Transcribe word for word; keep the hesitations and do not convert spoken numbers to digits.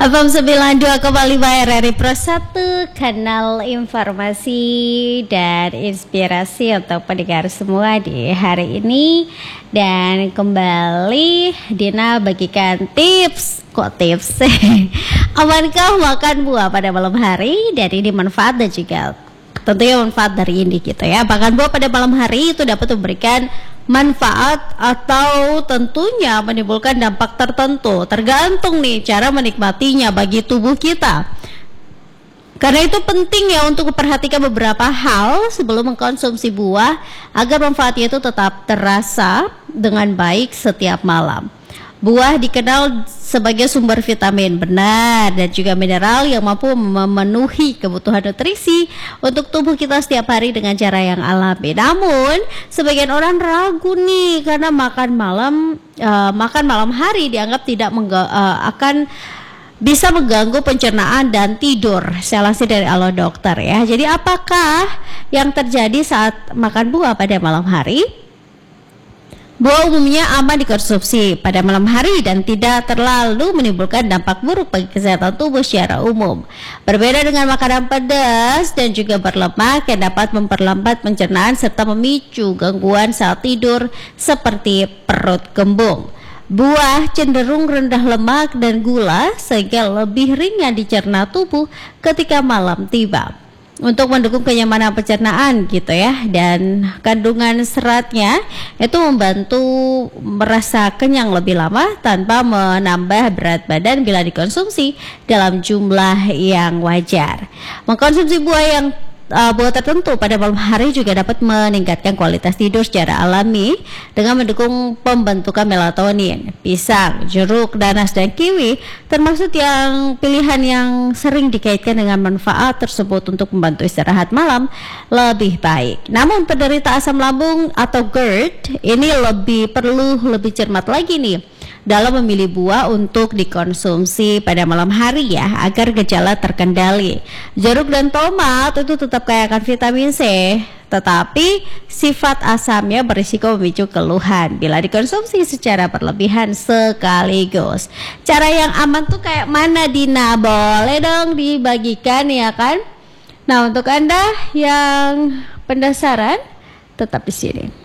F M sembilan puluh dua koma lima R R I Pro satu, kanal informasi dan inspirasi untuk pendengar semua di hari ini. Dan kembali Dina bagikan tips, kok tips amankah makan buah pada malam hari, dan ini manfaat dan juga tentunya manfaat dari ini gitu ya. Makan buah pada malam hari itu dapat memberikan manfaat atau tentunya menimbulkan dampak tertentu, tergantung nih cara menikmatinya bagi tubuh kita. Karena itu penting ya untuk memperhatikan beberapa hal sebelum mengkonsumsi buah agar manfaatnya itu tetap terasa dengan baik setiap malam. Buah dikenal sebagai sumber vitamin benar dan juga mineral yang mampu memenuhi kebutuhan nutrisi untuk tubuh kita setiap hari dengan cara yang alami. Namun, sebagian orang ragu nih karena makan malam uh, makan malam hari dianggap tidak mengga- uh, akan bisa mengganggu pencernaan dan tidur. Saya lansir dari Alo Dokter ya. Jadi apakah yang terjadi saat makan buah pada malam hari? Buah umumnya aman dikonsumsi pada malam hari dan tidak terlalu menimbulkan dampak buruk bagi kesehatan tubuh secara umum. Berbeda dengan makanan pedas dan juga berlemak yang dapat memperlambat pencernaan serta memicu gangguan saat tidur seperti perut kembung. Buah cenderung rendah lemak dan gula sehingga lebih ringan dicerna tubuh ketika malam tiba. Untuk mendukung kenyamanan pencernaan gitu ya, dan kandungan seratnya itu membantu merasa kenyang lebih lama tanpa menambah berat badan bila dikonsumsi dalam jumlah yang wajar. Mengkonsumsi buah yang uh, buah tertentu pada malam hari juga dapat meningkatkan kualitas tidur secara alami dengan mendukung pembentukan melatonin. Pisang, jeruk, nanas, dan kiwi termasuk yang pilihan yang sering dikaitkan dengan manfaat tersebut untuk membantu istirahat malam lebih baik. Namun penderita asam lambung atau GERD ini lebih perlu lebih cermat lagi nih dalam memilih buah untuk dikonsumsi pada malam hari ya, agar gejala terkendali. Jeruk dan tomat itu tetap kaya akan vitamin C, tetapi sifat asamnya berisiko memicu keluhan bila dikonsumsi secara berlebihan sekaligus. Cara yang aman tuh kayak mana, Dina? Boleh dong dibagikan ya kan? Nah, untuk Anda yang penasaran, tetap di sini.